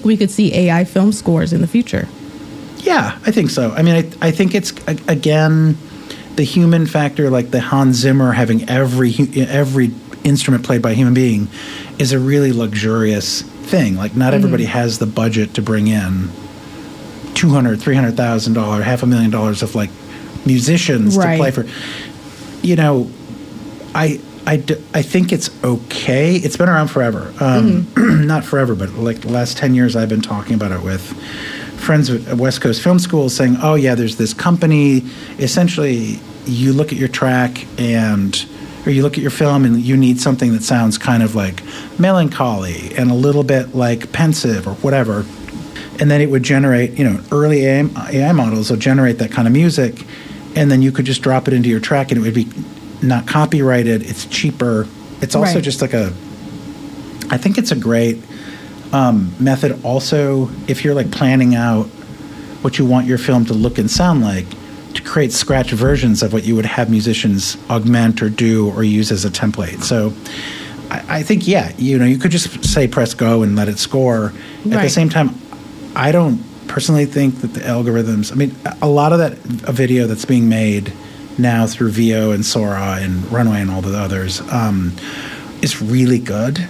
we could see AI film scores in the future. Yeah, I think so. I mean, I think it's, again, the human factor, like the Hans Zimmer having every instrument played by a human being, is a really luxurious thing. Like, not everybody has the budget to bring in $200,000, $300,000, $500,000 of like musicians to play for. You know, I think it's okay. It's been around forever. Not forever, but like the last 10 years I've been talking about it with friends at West Coast Film School saying, oh yeah, there's this company. Essentially, you look at your track or you look at your film and you need something that sounds kind of like melancholy and a little bit like pensive or whatever. And then it would generate, you know, early AI models will generate that kind of music, and then you could just drop it into your track and it would be not copyrighted. It's cheaper. It's also just like I think it's a great method also if you're like planning out what you want your film to look and sound like, to create scratch versions of what you would have musicians augment or do or use as a template. So I think, yeah, you know, you could just say press go and let it score. At the same time, I don't personally think that the algorithms, I mean, a lot of that video that's being made now through Veo and Sora and Runway and all the others is really good.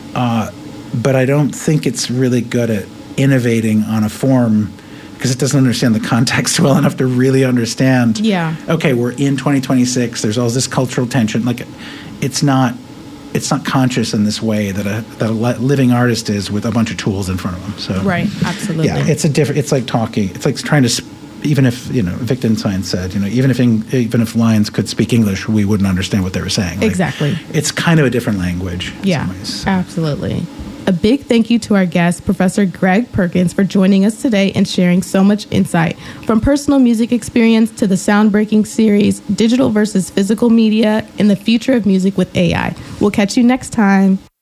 But I don't think it's really good at innovating on a form because it doesn't understand the context well enough to really understand, okay, we're in 2026, there's all this cultural tension. Like, it's not conscious in this way that a living artist is with a bunch of tools in front of them. So absolutely. Yeah, it's like talking. It's like trying to even if, you know, Wittgenstein said, you know, even if lions could speak English, we wouldn't understand what they were saying. Like, exactly. It's kind of a different language. Yeah, in some ways. Absolutely. A big thank you to our guest, Professor Greg Perkins, for joining us today and sharing so much insight. From personal music experience to the Soundbreaking series, digital versus physical media, and the future of music with AI. We'll catch you next time.